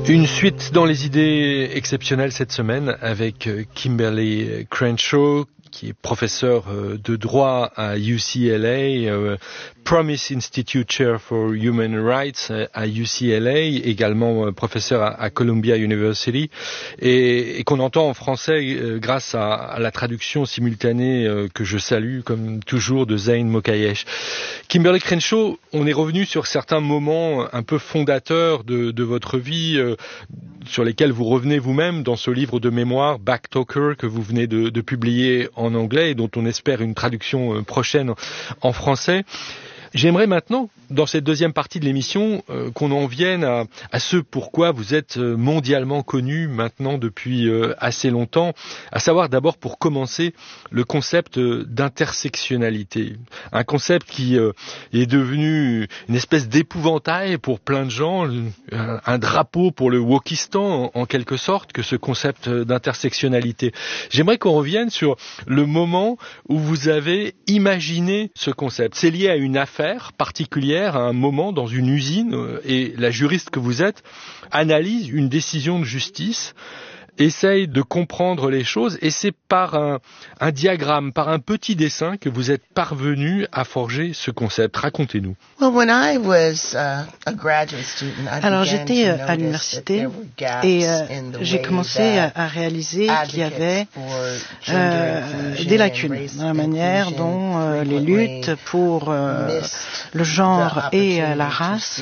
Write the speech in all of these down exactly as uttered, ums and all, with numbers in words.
Une suite dans les idées exceptionnelles cette semaine avec Kimberly Crenshaw, qui est professeur de droit à U C L A, euh, Promise Institute Chair for Human Rights à U C L A, également professeur à, à Columbia University, et, et qu'on entend en français euh, grâce à, à la traduction simultanée euh, que je salue, comme toujours, de Zain Mokayesh. Kimberly Crenshaw, on est revenu sur certains moments un peu fondateurs de, de votre vie, euh, sur lesquels vous revenez vous-même dans ce livre de mémoire, Backtalker, que vous venez de, de publier en anglais et dont on espère une traduction prochaine en français. J'aimerais maintenant, dans cette deuxième partie de l'émission, euh, qu'on en vienne à, à ce pourquoi vous êtes mondialement connu maintenant depuis euh, assez longtemps, à savoir d'abord, pour commencer, le concept d'intersectionnalité. Un concept qui euh, est devenu une espèce d'épouvantail pour plein de gens, un, un drapeau pour le wokistan en, en quelque sorte, que ce concept d'intersectionnalité. J'aimerais qu'on revienne sur le moment où vous avez imaginé ce concept. C'est lié à une affaire particulière, à un moment dans une usine, et la juriste que vous êtes analyse une décision de justice, essaye de comprendre les choses, et c'est par un, un diagramme, par un petit dessin que vous êtes parvenu à forger ce concept. Racontez-nous. Well, when I was, uh, a graduate student, I Alors j'étais à l'université et euh, j'ai commencé à, à réaliser qu'il y avait euh, des lacunes dans la manière dont euh, les luttes pour euh, le genre et euh, la race,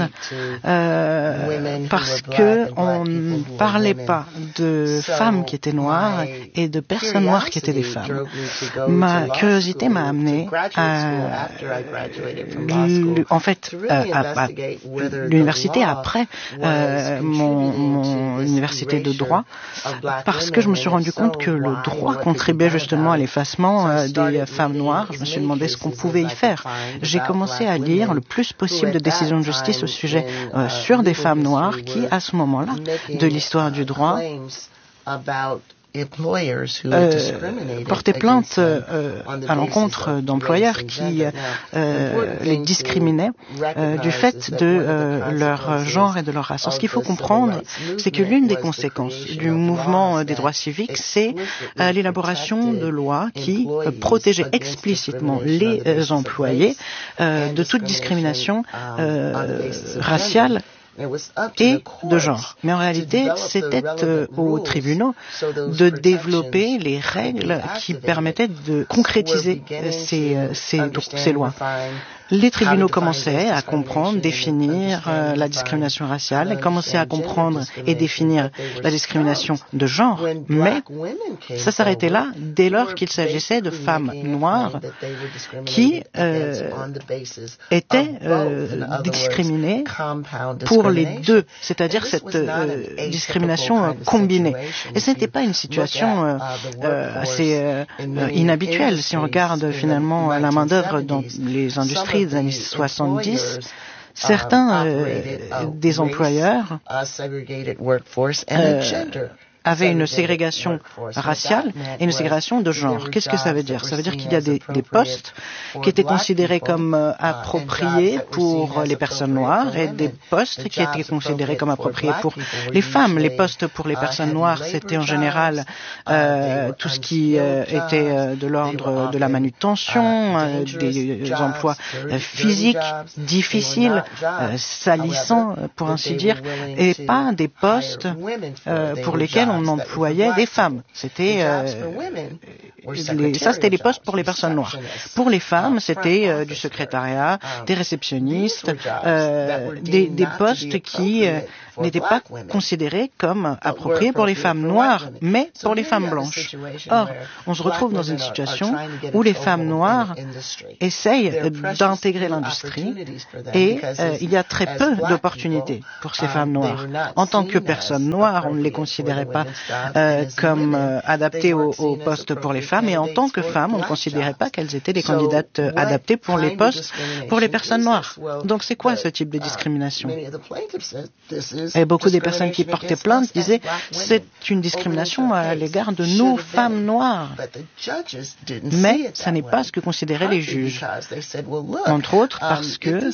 euh, parce que on ne parlait pas de femmes qui étaient noires et de personnes noires qui étaient des femmes. Ma curiosité m'a amené à, en fait, à, à, à l'université après euh, mon, mon université de droit, parce que je me suis rendu compte que le droit contribuait justement à l'effacement euh, des femmes noires. Je me suis demandé ce qu'on pouvait y faire. J'ai commencé à lire le plus possible de décisions de justice au sujet euh, sur des femmes noires qui, à ce moment-là de l'histoire du droit, Euh, porter plainte euh, à l'encontre d'employeurs qui euh, les discriminaient euh, du fait de euh, leur genre et de leur race. Alors, ce qu'il faut comprendre, c'est que l'une des conséquences du mouvement des droits civiques, c'est euh, l'élaboration de lois qui euh, protégeaient explicitement les euh, employés euh, de toute discrimination euh, raciale et de genre. Mais en réalité, c'était euh, aux tribunaux de développer les règles qui permettaient de concrétiser euh, ces, euh, ces, ces lois. Les tribunaux commençaient à comprendre, définir euh, la discrimination raciale, commençaient à comprendre et définir la discrimination de genre, mais ça s'arrêtait là dès lors qu'il s'agissait de femmes noires qui euh, étaient euh, discriminées pour les deux, c'est-à-dire cette euh, discrimination euh, combinée. Et ce n'était pas une situation euh, euh, assez euh, inhabituelle si on regarde finalement la main-d'œuvre dans les industries des années soixante-dix. Certains euh, des employeurs euh, avaient une ségrégation raciale et une ségrégation de genre. Qu'est-ce que ça veut dire? Ça veut dire qu'il y a des, des postes qui étaient considérés comme euh, appropriés pour les personnes noires et des postes qui étaient considérés comme appropriés pour les femmes. Les postes pour les personnes noires, c'était en général euh, tout ce qui euh, était euh, de l'ordre de la manutention, euh, des emplois euh, physiques, difficiles, euh, salissants, pour ainsi dire, et pas des postes euh, pour lesquels on employait des femmes. C'était euh, les, ça, c'était les postes pour les personnes noires. Pour les femmes, c'était euh, du secrétariat, des réceptionnistes, euh, des, des postes qui euh, n'étaient pas considérés comme appropriés pour les femmes noires, mais pour les femmes blanches. Or, on se retrouve dans une situation où les femmes noires essayent d'intégrer l'industrie et euh, il y a très peu d'opportunités pour ces femmes noires. En tant que personnes noires, on ne les considérait pas euh, comme euh, adaptées au, au poste pour les femmes, et en tant que femmes, on ne considérait pas qu'elles étaient des candidates euh, adaptées pour les postes pour les personnes noires. Donc c'est quoi ce type de discrimination? Et beaucoup des personnes qui portaient plainte disaient c'est une discrimination à l'égard de nous, femmes noires. Mais ce n'est pas ce que considéraient les juges. Entre autres parce que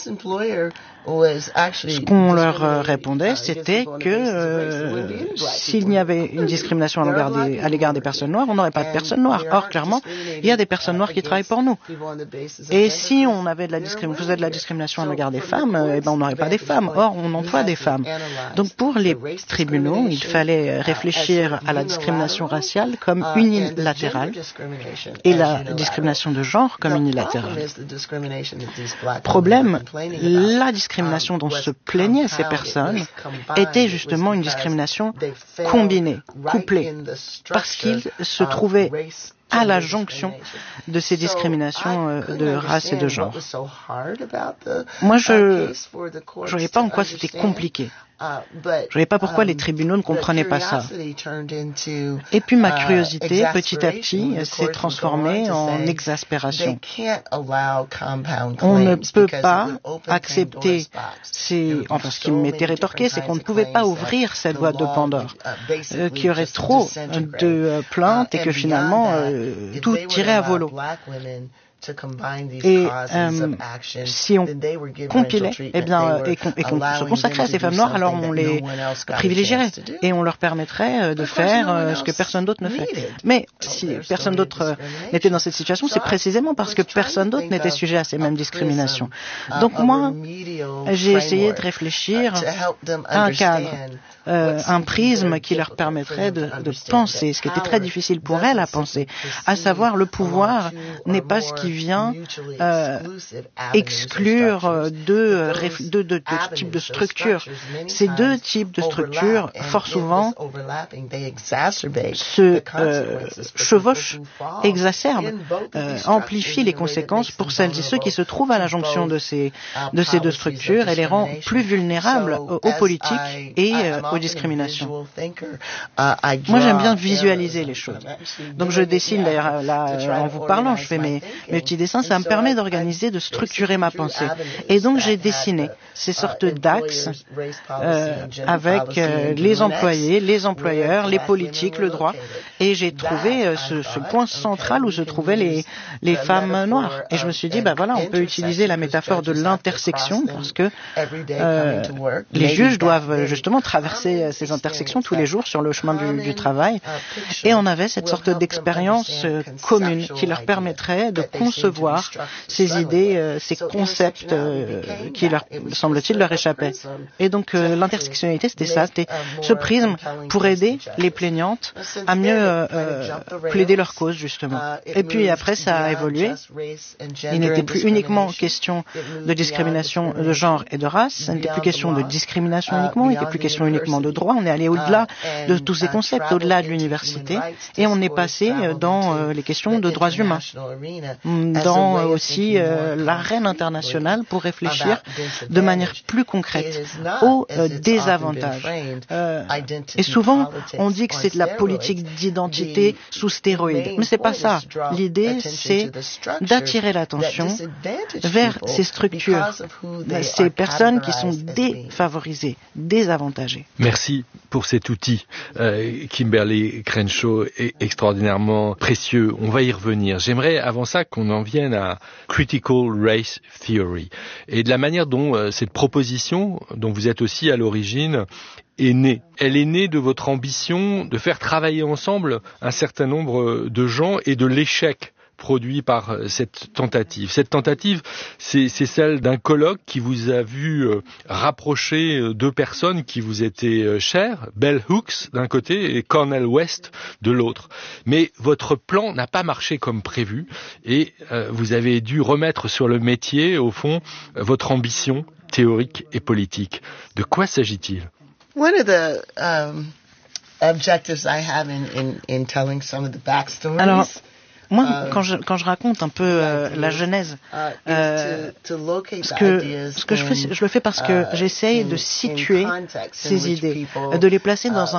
ce qu'on leur répondait, c'était que euh, s'il n'y avait une discrimination à l'égard des personnes noires, on n'aurait pas de personnes noires. Or, clairement, il y a des personnes noires qui travaillent pour nous. Et si on avait de la discrimination, faisait de la discrimination à l'égard des femmes, eh ben, on n'aurait pas des femmes. Or, on emploie des femmes. Donc, pour les tribunaux, il fallait réfléchir à la discrimination raciale comme unilatérale et la discrimination de genre comme unilatérale. Problème, la discrimination dont se plaignaient ces personnes était justement une discrimination combinée, couplée, parce qu'ils se trouvaient à la jonction de ces discriminations de race et de genre. Moi, je ne voyais pas en quoi c'était compliqué. Je ne voyais pas pourquoi les tribunaux ne comprenaient pas ça. Et puis ma curiosité, petit à petit, s'est transformée en exaspération. On ne peut pas accepter ces... Enfin, ce qui m'était rétorqué, c'est qu'on ne pouvait pas ouvrir cette boîte de Pandore, euh, qu'il y aurait trop de plaintes et que finalement, euh, tout tirait à volo. Et euh, si on compilait eh bien, et qu'on, et qu'on se consacrait à ces femmes noires, alors on les privilégierait et on leur permettrait de faire euh, ce que personne d'autre ne fait. Mais si personne d'autre euh, n'était dans cette situation, c'est précisément parce que personne d'autre n'était sujet à ces mêmes discriminations. Donc moi, j'ai essayé de réfléchir à un cadre, euh, un prisme qui leur permettrait de, de penser, ce qui était très difficile pour elles à penser, à savoir le pouvoir n'est pas ce qui vient euh, exclure deux, deux, deux, deux types de structures. Ces deux types de structures, fort souvent, se euh, chevauchent, exacerbent, euh, amplifient les conséquences pour celles et ceux qui se trouvent à la jonction de ces, de ces deux structures et les rend plus vulnérables aux, aux politiques et euh, aux discriminations. Moi, j'aime bien visualiser les choses. Donc, je dessine, d'ailleurs, là, en vous parlant, je fais mes, mes petits dessins, ça me permet d'organiser, de structurer ma pensée. Et donc j'ai dessiné ces sortes d'axes euh, avec euh, les employés, les employeurs, les politiques, le droit. Et j'ai trouvé euh, ce, ce point central où se trouvaient les, les femmes noires. Et je me suis dit, bah voilà, on peut utiliser la métaphore de l'intersection parce que euh, les juges doivent justement traverser ces intersections tous les jours sur le chemin du, du travail. Et on avait cette sorte d'expérience euh, commune qui leur permettrait de concevoir ces idées, euh, ces concepts euh, qui, leur, semble-t-il, leur échappaient. Et donc euh, l'intersectionnalité, c'était ça, c'était ce prisme pour aider les plaignantes à mieux euh, plaider leur cause, justement. Et puis après, ça a évolué. Il n'était plus uniquement question de discrimination de genre et de race, ça n'était plus question de discrimination uniquement, il n'était plus question uniquement de droit, on est allé au-delà de tous ces concepts, au-delà de l'université, et on est passé dans euh, les questions de droits humains, dans aussi euh, l'arène internationale pour réfléchir de manière plus concrète aux euh, désavantages. Euh, et souvent, on dit que c'est de la politique d'identité sous stéroïdes, mais c'est pas ça. L'idée, c'est d'attirer l'attention vers ces structures, ces personnes qui sont défavorisées, désavantagées. Merci pour cet outil, euh, Kimberlé Crenshaw, est extraordinairement précieux. On va y revenir. J'aimerais, avant ça, qu'on en vienne à Critical Race Theory et de la manière dont euh, cette proposition, dont vous êtes aussi à l'origine, est née. Elle est née de votre ambition de faire travailler ensemble un certain nombre de gens et de l'échec produit par cette tentative. Cette tentative, c'est, c'est celle d'un colloque qui vous a vu euh, rapprocher deux personnes qui vous étaient euh, chères, Bell Hooks d'un côté et Cornel West de l'autre. Mais votre plan n'a pas marché comme prévu et euh, vous avez dû remettre sur le métier, au fond, votre ambition théorique et politique. De quoi s'agit-il? One of the um, objectives I have in, in, in telling some of the backstories. Alors, moi, quand je, quand je raconte un peu euh, la genèse, euh, ce que, ce que je fais, je le fais parce que j'essaye de situer ces idées, de les placer dans un